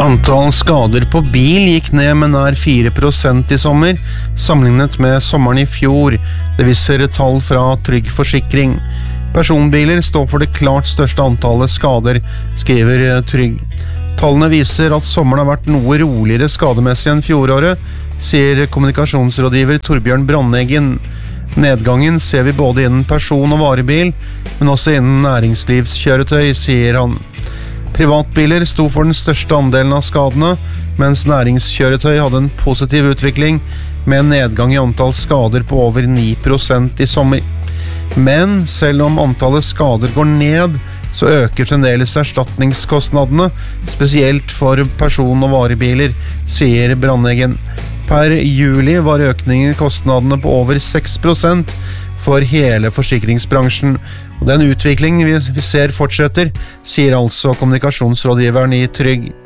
Antall skader på bil gikk ned med nær 4% i sommer, sammenlignet med sommeren i fjor. Det viser tall fra Trygg Forsikring. Personbiler står for det klart største antallet skader, skriver Trygg. Tallene viser at sommeren har vært noe roligere skademessig enn fjoråret, sier kommunikasjonsrådgiver Torbjørn Brandeggen. Nedgangen ser vi både innen person- og varebil, men også innen næringslivskjøretøy, sier han. Privatbiler sto for den største andelen av skadene, mens næringskjøretøy hadde en positiv utvikling med en nedgang i antall skader på over 9% i sommer. Men selv om antallet skader går ned, så øker fremdeles erstatningskostnadene, spesielt for person- og varebiler, sier Brandeggen. Per juli var økningen i kostnadene på over 6% for hele forsikringsbransjen. Og den utviklingen vi ser fortsetter, sier altså kommunikasjonsrådgiveren i Trygg.